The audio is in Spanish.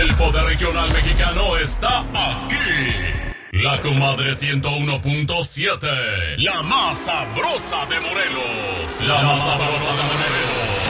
El poder regional mexicano está aquí. La Comadre 101.7. La más sabrosa de Morelos. La más sabrosa de Morelos.